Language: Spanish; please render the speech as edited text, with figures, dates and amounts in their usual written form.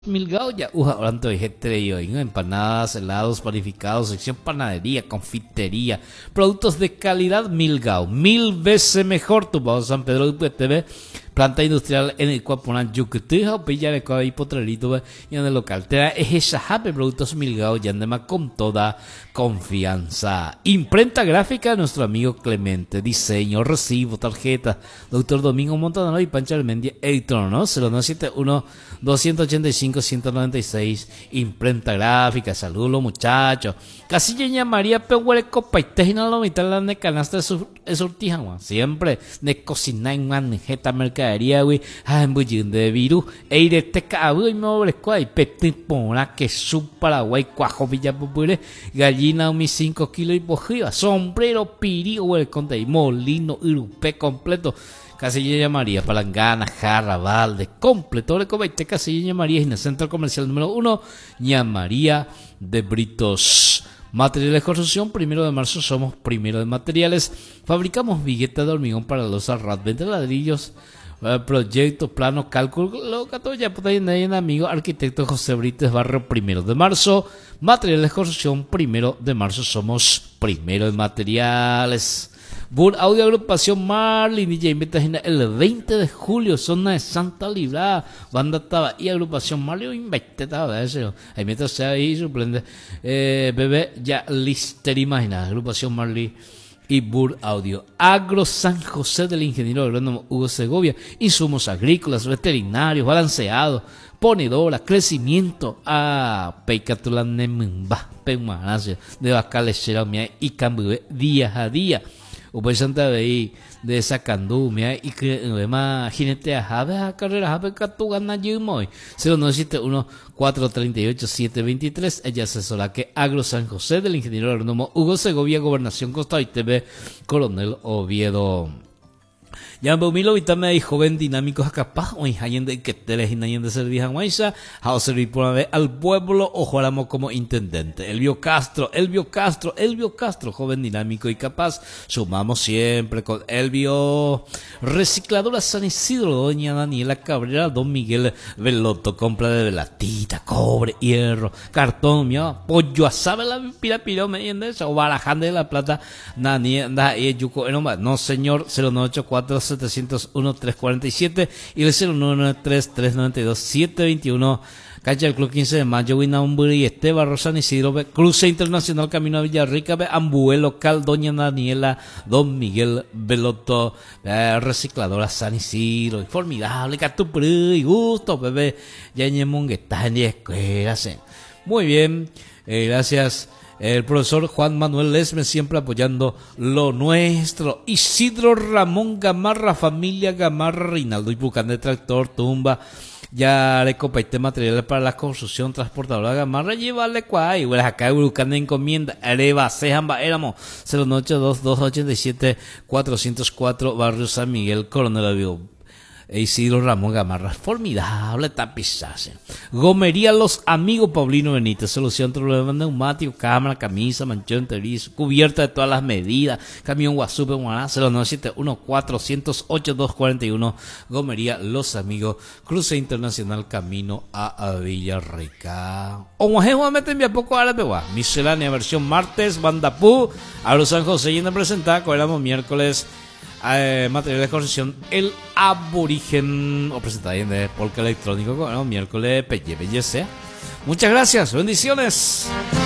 Milgao ya uja orando de empanadas, helados, panificados, sección panadería, confitería, productos de calidad Milgao, 1000 veces mejor. Tu Pau San Pedro de TV, planta industrial en el Cuaponan, Yucatán, o Pilla de Coa y Potrerito, y en el local. Te da ese jape productos Milgao, Yandema con toda confianza. Imprenta gráfica de nuestro amigo Clemente, diseño, recibo, tarjeta, doctor Domingo Montanaro y Pancha Almendia, editor, ¿no? 0971 285 196, imprenta gráfica. Saludos muchachos. Casilla María Pehuereco Paitejina lo mitad la de canasta de surtijan, siempre de cocinar en manjeta mercadería, güey. Ah, en bullín de virus. Eire te cago y me obresco ahí. Pete pona que su Paraguay, cuajo villa popure, gallina un 5 kilos y bojiva, sombrero, piri, güey, conte y molino, irupé completo. Casilla María, Palangana, Jarra, Valde, completo de Cobaite, Casilla María, en el centro comercial número 1, María de Britos. Materiales de construcción, 1 de marzo somos primero de materiales. Fabricamos viguetas de hormigón para los arras, venta ladrillos, proyectos, planos, cálculo, todo ya puta en amigo, arquitecto José Brites Barrio, 1 de marzo. Materiales de construcción, 1 de marzo somos primero de materiales. Bur Audio Agrupación Marlin DJ Invitación el 20 de julio, zona de Santa Librada, banda Taba y Agrupación Marlin invite Taba, eso. Ahí mientras sea ahí sorprende, bebé ya lister, imagina, Agrupación Marlin y Bur Audio. Agro San José del ingeniero agrónomo Hugo Segovia, insumos agrícolas, veterinarios, balanceados, ponedora, crecimiento, peicatulan nemba, peumanacia, de vaca lechera y cambio días a día. Upay Santa Bay de Sacandú, y que además jinete a Jave a carrera Jave Catugana Yumoy 0971 438 723. Ella asesora que Agro San José del ingeniero agrónomo Hugo Segovia, Gobernación Costa y TV, Coronel Oviedo. Ya me humilo vitame y joven dinámico capaz o de que te les de servir a a servir por una vez al pueblo o juramos como intendente. Elvio Castro, joven dinámico y capaz. Sumamos siempre con Elvio. Recicladora San Isidro, doña Daniela Cabrera, don Miguel Veloto, compra de latita, cobre, hierro, cartón, pollo asado, la pirapiro, me entiendes, o barajando de la plata, nani, anda, yuco, no señor, 0984 701 347 y el 0993 392 721. Calle del Club 15 de Mayo, Winaumburi, Esteban Rosan Isidro, Cruce Internacional, Camino a Villarrica, Ambué Local, Doña Daniela, Don Miguel Veloto, Recicladora San Isidro, formidable, Catupri, y gusto, bebé, ya en está en la escuela. Muy bien, gracias. El profesor Juan Manuel Lesme siempre apoyando lo nuestro. Isidro Ramón Gamarra, familia Gamarra, Reinaldo y Bucán de Tractor, Tumba. Ya le compartí materiales para la construcción transportadora Gamarra. Llevarle cuay. Bueno, acá Bucán de encomienda. Areva, Sejamba, éramos 082 287 404, Barrio San Miguel, Coronel Avivo. Isidro Ramón Gamarra, formidable tapizaje. Gomería Los Amigos, Paulino Benítez, solución problema neumático, cámara, camisa, manchón, terizo, cubierta de todas las medidas, camión Guasupe, Guaná, 0971 408 241, Gomería Los Amigos, cruce internacional, camino a Villarrica. Omojejuamente envía poco árabe, miscelánea versión martes, Bandapú, Agro San José, yendo a presentar, éramos miércoles. Material de construcción El Aborigen o presentada en el Polka Electrónico, miércoles Pelle. Muchas gracias, bendiciones.